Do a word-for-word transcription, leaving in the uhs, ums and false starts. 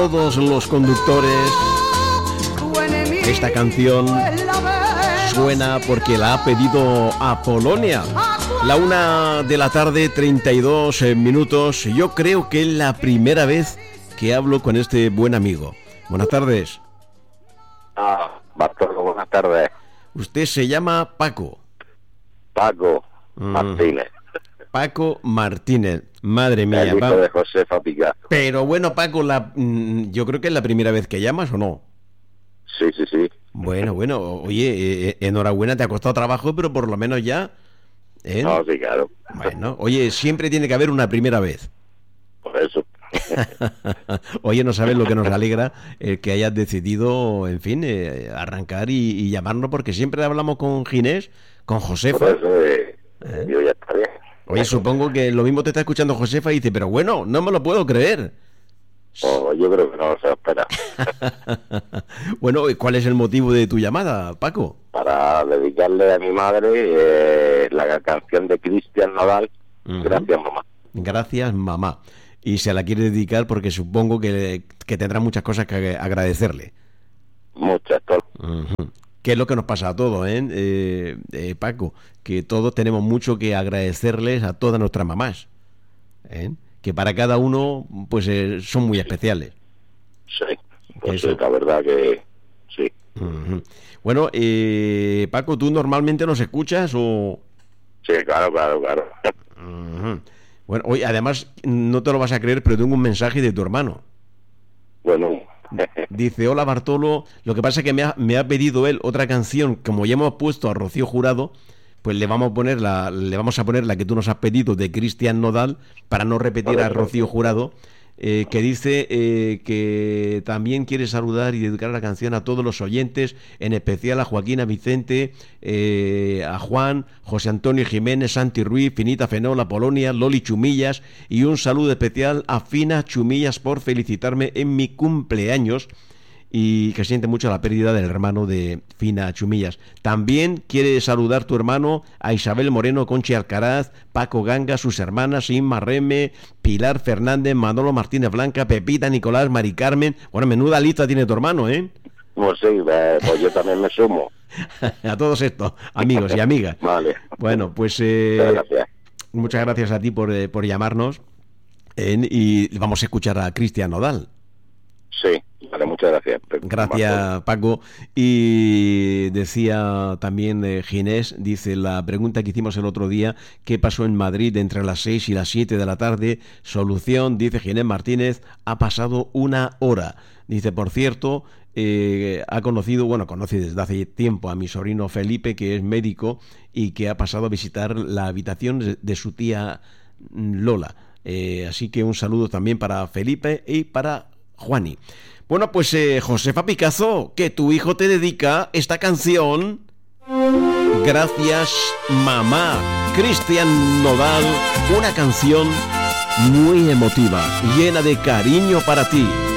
Todos los conductores, esta canción suena porque la ha pedido Apolonia. La una de la tarde, treinta y dos minutos. Yo creo que es la primera vez que hablo con este buen amigo. Buenas tardes. Ah, Bartolo, buenas tardes. Usted se llama Paco. Paco Martínez. Paco Martínez. Madre mía. El hijo va... de Josefa Picazo. Pero bueno, Paco, la... yo creo que es la primera vez que llamas, ¿o no? Sí, sí, sí. Bueno, bueno, oye, eh, enhorabuena, te ha costado trabajo, pero por lo menos ya... ¿eh? No, sí, claro. Bueno, oye, siempre tiene que haber una primera vez. Por eso. Oye, no sabes lo que nos alegra eh, que hayas decidido, en fin, eh, arrancar y, y llamarnos, porque siempre hablamos con Ginés, con Josefa. Por eso eh, ¿Eh? yo ya está bien. Oye, supongo que lo mismo te está escuchando Josefa y dice, pero bueno, no me lo puedo creer. Oh, yo creo que no se lo espera. Bueno, ¿cuál es el motivo de tu llamada, Paco? Para dedicarle a mi madre eh, la canción de Cristian Nodal, Uh-huh. Gracias, mamá. Gracias, mamá. Y se la quiere dedicar porque supongo que, que tendrá muchas cosas que agradecerle. Muchas, todo. Uh-huh. Que es lo que nos pasa a todos, ¿eh? Eh, eh, Paco, que todos tenemos mucho que agradecerles a todas nuestras mamás, ¿eh? Que para cada uno pues eh, son muy especiales. Sí, pues Eso. sí, la verdad que sí. Uh-huh. Bueno, eh, Paco, ¿tú normalmente nos escuchas o...? Sí, claro, claro, claro. Uh-huh. Bueno, hoy además no te lo vas a creer, pero tengo un mensaje de tu hermano. Bueno, Dice, hola Bartolo, lo que pasa es que me ha, me ha pedido él otra canción, como ya hemos puesto a Rocío Jurado, pues le vamos a poner la, le vamos a poner la que tú nos has pedido de Cristian Nodal, para no repetir a Rocío Jurado, eh, que dice eh, que también quiere saludar y dedicar la canción a todos los oyentes, en especial a Joaquín, a Vicente, eh, a Juan, José Antonio Jiménez, Santi Ruiz, Finita Fenola, Polonia, Loli Chumillas, y un saludo especial a Fina Chumillas por felicitarme en mi cumpleaños, y que siente mucho la pérdida del hermano de Fina Chumillas. También quiere saludar tu hermano a Isabel Moreno, Conchi Alcaraz, Paco Ganga, sus hermanas Inma Reme, Pilar Fernández, Manolo Martínez Blanca, Pepita, Nicolás, Mari Carmen. Bueno, menuda lista tiene tu hermano, ¿eh? pues sí, eh, pues yo también me sumo. A todos estos amigos y amigas. Vale. Bueno, pues eh, Muchas gracias. muchas gracias a ti por, eh, por llamarnos, eh, y vamos a escuchar a Cristian Nodal. Sí, vale, muchas gracias. Gracias, Paco. Y decía también eh, Ginés, dice, la pregunta que hicimos el otro día, ¿qué pasó en Madrid entre las seis y las siete de la tarde? Solución, dice Ginés Martínez, ha pasado una hora. Dice, por cierto, eh, ha conocido, bueno, conoce desde hace tiempo a mi sobrino Felipe, que es médico y que ha pasado a visitar la habitación de, de su tía Lola. Eh, así que un saludo también para Felipe y para Juani. Bueno, pues eh, Josefa Picazo, que tu hijo te dedica esta canción. Gracias, mamá. Cristian Nodal, una canción muy emotiva, llena de cariño para ti.